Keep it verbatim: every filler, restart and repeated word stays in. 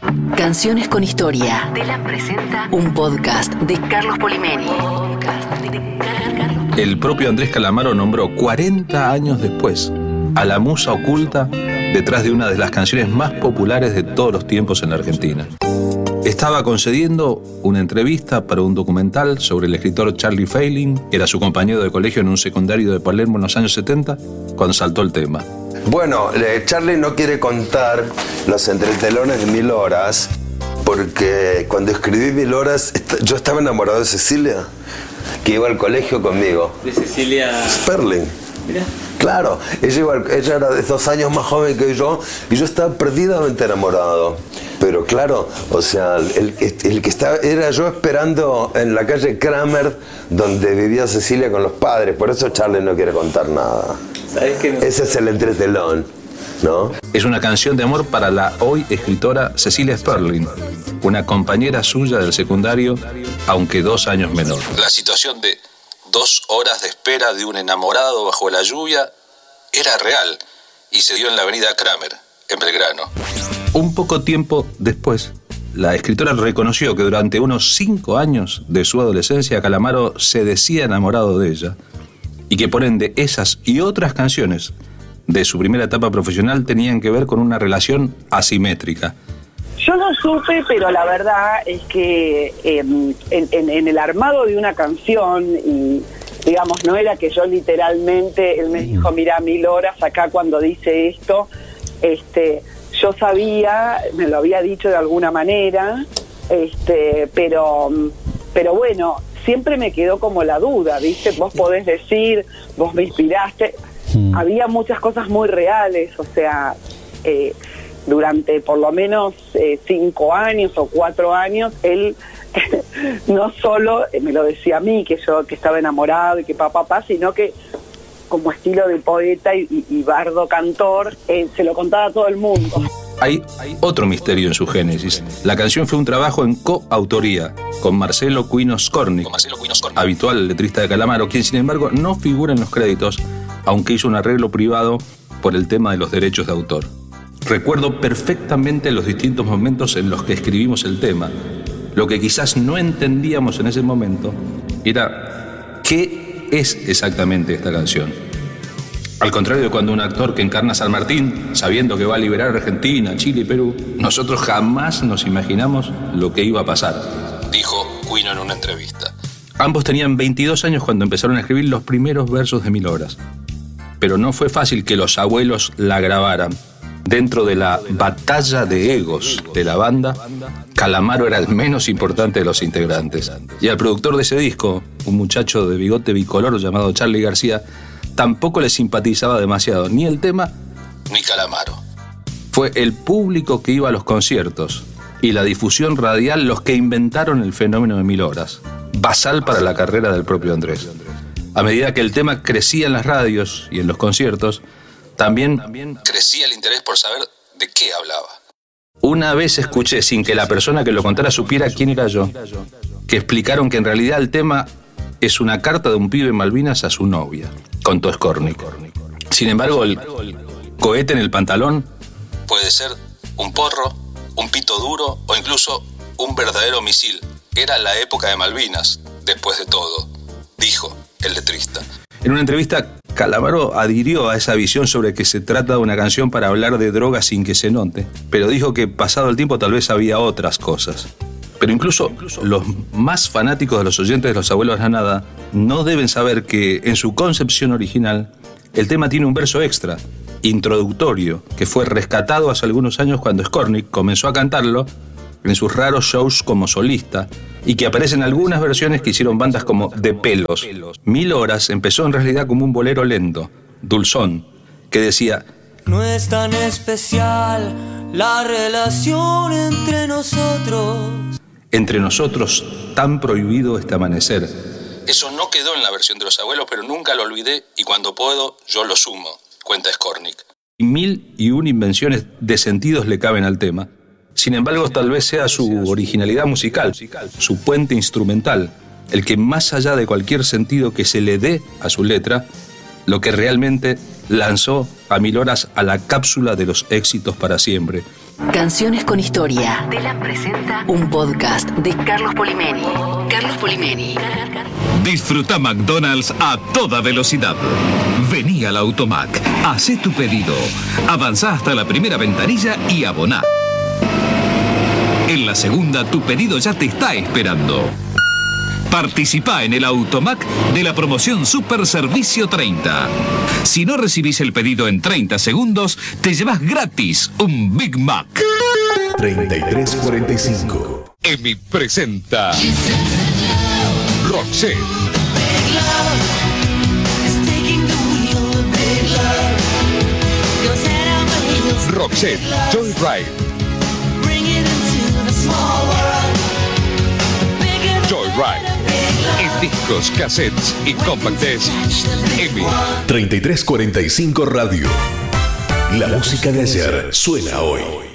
Canciones con Historia. Telam presenta un podcast de Carlos Polimeni. El propio Andrés Calamaro nombró cuarenta años después a la musa oculta detrás de una de las canciones más populares de todos los tiempos en la Argentina. Estaba concediendo una entrevista para un documental sobre el escritor Charlie Feiling, que era su compañero de colegio en un secundario de Palermo en los años setenta, cuando saltó el tema. Bueno, eh, Charlie no quiere contar los entretelones de Mil Horas, porque cuando escribí Mil Horas, est- yo estaba enamorado de Cecilia, que iba al colegio conmigo. ¿De Cecilia Sperling? Mirá. Claro, ella, iba, ella era de dos años más joven que yo, y yo estaba perdidamente enamorado. Pero claro, o sea, el, el que estaba, era yo esperando en la calle Kramer, donde vivía Cecilia con los padres. Por eso Charlie no quiere contar nada. ¿Sabés qué? Ese es el entretelón, ¿no? Es una canción de amor para la hoy escritora Cecilia Sperling, una compañera suya del secundario, aunque dos años menor. La situación de dos horas de espera de un enamorado bajo la lluvia era real y se dio en la avenida Kramer, en Belgrano. Un poco tiempo después, la escritora reconoció que durante unos cinco años de su adolescencia Calamaro se decía enamorado de ella y que por ende esas y otras canciones de su primera etapa profesional tenían que ver con una relación asimétrica. Yo no supe, pero la verdad es que eh, en, en, en el armado de una canción, y digamos, no era que yo literalmente, él me dijo, mira, Mil Horas acá cuando dice esto, este, yo sabía, me lo había dicho de alguna manera, este, pero, pero bueno, siempre me quedó como la duda, ¿viste? Vos podés decir, vos me inspiraste, mm. había muchas cosas muy reales, o sea, eh, durante por lo menos eh, cinco años o cuatro años, él no solo me lo decía a mí, que yo que estaba enamorado y que papá, papá, sino que como estilo de poeta y, y, y bardo cantor, eh, se lo contaba a todo el mundo. Hay otro misterio en su génesis. La canción fue un trabajo en coautoría con Marcelo Cuino Skornik, habitual letrista de Calamaro, quien sin embargo no figura en los créditos, aunque hizo un arreglo privado por el tema de los derechos de autor. Recuerdo perfectamente los distintos momentos en los que escribimos el tema. Lo que quizás no entendíamos en ese momento era qué es exactamente esta canción. Al contrario de cuando un actor que encarna a San Martín, sabiendo que va a liberar Argentina, Chile y Perú, nosotros jamás nos imaginamos lo que iba a pasar, dijo Cuino en una entrevista. Ambos tenían veintidós años cuando empezaron a escribir los primeros versos de Mil Horas. Pero no fue fácil que los abuelos la grabaran. Dentro de la batalla de egos de la banda, Calamaro era el menos importante de los integrantes. Y al productor de ese disco, un muchacho de bigote bicolor llamado Charlie García, tampoco le simpatizaba demasiado ni el tema ni Calamaro. Fue el público que iba a los conciertos y la difusión radial los que inventaron el fenómeno de Mil Horas, basal para la carrera del propio Andrés. A medida que el tema crecía en las radios y en los conciertos, También, también crecía el interés por saber de qué hablaba. Una vez escuché, sin que la persona que lo contara supiera quién era yo, que explicaron que en realidad el tema es una carta de un pibe en Malvinas a su novia, contó Skornik. Sin embargo, el cohete en el pantalón puede ser un porro, un pito duro o incluso un verdadero misil. Era la época de Malvinas, después de todo, dijo el letrista. En una entrevista, Calamaro adhirió a esa visión sobre que se trata de una canción para hablar de drogas sin que se note, pero dijo que pasado el tiempo tal vez había otras cosas. Pero incluso los más fanáticos de los oyentes de Los Abuelos de la Nada no deben saber que en su concepción original el tema tiene un verso extra, introductorio, que fue rescatado hace algunos años cuando Skornik comenzó a cantarlo en sus raros shows como solista, y que aparecen algunas versiones que hicieron bandas como De Pelos. Mil Horas empezó en realidad como un bolero lento, dulzón, que decía: no es tan especial la relación entre nosotros. Entre nosotros tan prohibido este amanecer. Eso no quedó en la versión de Los Abuelos, pero nunca lo olvidé y cuando puedo yo lo sumo, cuenta Skornik. Y mil y una invenciones de sentidos le caben al tema. Sin embargo, tal vez sea su originalidad musical, su puente instrumental, el que más allá de cualquier sentido que se le dé a su letra, lo que realmente lanzó a Mil Horas a la cápsula de los éxitos para siempre, Canciones con historia. Telam presenta un podcast de Carlos Polimeni. Carlos Polimeni. Disfruta McDonald's a toda velocidad. Vení al Automac, hacé tu pedido, avanzá hasta la primera ventanilla y aboná. En la segunda, tu pedido ya te está esperando. Participá en el Automac de la promoción Super Servicio treinta. Si no recibís el pedido en treinta segundos, te llevas gratis un Big Mac. treinta y tres cuarenta y cinco. EMI presenta Roxette. Roxette, Joyride. Joyride. En discos, cassettes y compact discs. EMI. treinta y tres cuarenta y cinco Radio. La música de ayer suena hoy.